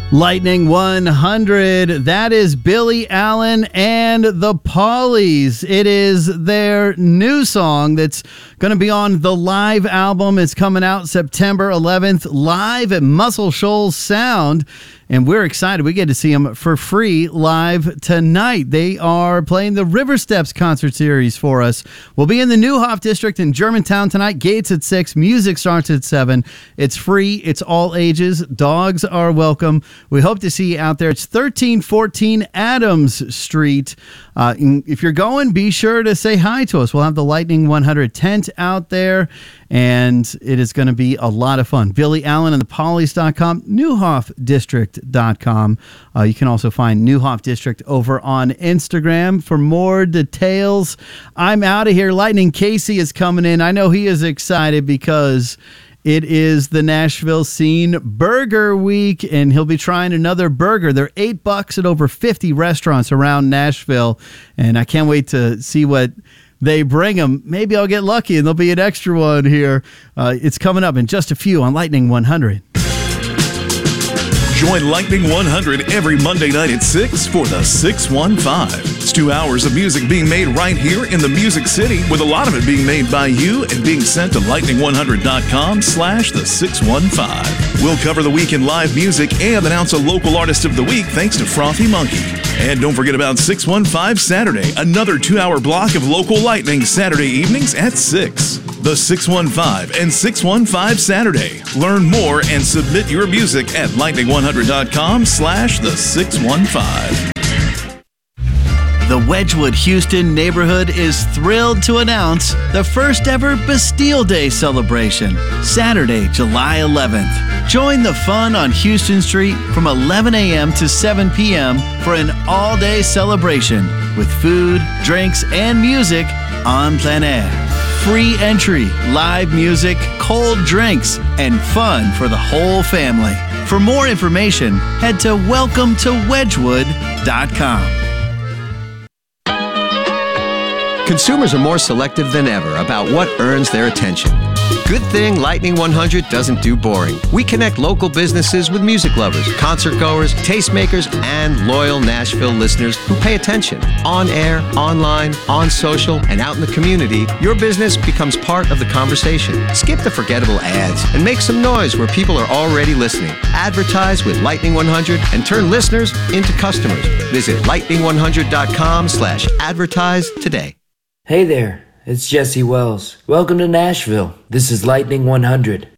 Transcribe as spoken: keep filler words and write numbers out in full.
Lightning one hundred, that is Billy Allen and the Pollies. It is their new song that's going to be on the live album. It's coming out September eleventh, live at Muscle Shoals Sound. And we're excited. We get to see them for free live tonight. They are playing the River Steps concert series for us. We'll be in the Neuhoff District in Germantown tonight. Gates at six. Music starts at seven. It's free. It's all ages. Dogs are welcome. We hope to see you out there. It's thirteen fourteen Adams Street. Uh, if you're going, be sure to say hi to us. We'll have the Lightning one hundred tent out there, and it is going to be a lot of fun. Billy Allen and the Pollies dot com, Neuhoff District dot com. Uh, you can also find Neuhoff District over on Instagram for more details. I'm out of here. Lightning Casey is coming in. I know he is excited because it is the Nashville Scene Burger Week, and he'll be trying another burger. They're eight bucks at over fifty restaurants around Nashville, and I can't wait to see what they bring them. Maybe I'll get lucky and there'll be an extra one here. Uh, it's coming up in just a few on Lightning one hundred. Join Lightning one hundred every Monday night at six for the six one five. It's two hours of music being made right here in the Music City, with a lot of it being made by you and being sent to lightning one hundred dot com slash the six one five. We'll cover the week in live music and announce a local artist of the week thanks to Frothy Monkey. And don't forget about six one five Saturday, another two-hour block of local Lightning Saturday evenings at six. The six one five and six one five Saturday. Learn more and submit your music at lightning one hundred dot com slash the six one five. The Wedgwood Houston neighborhood is thrilled to announce the first ever Bastille Day celebration, Saturday, July eleventh. Join the fun on Houston Street from eleven a.m. to seven p.m. for an all-day celebration with food, drinks, and music on plein air. Free entry, live music, cold drinks, and fun for the whole family. For more information, head to welcome to wedgwood dot com. Consumers are more selective than ever about what earns their attention. Good thing Lightning one hundred doesn't do boring. We connect local businesses with music lovers, concert goers, tastemakers, and loyal Nashville listeners who pay attention. On air, online, on social, and out in the community, your business becomes part of the conversation. Skip the forgettable ads and make some noise where people are already listening. Advertise with Lightning one hundred and turn listeners into customers. Visit lightning one hundred dot com slash advertise today. Hey there, it's Jesse Wells. Welcome to Nashville. This is Lightning one hundred.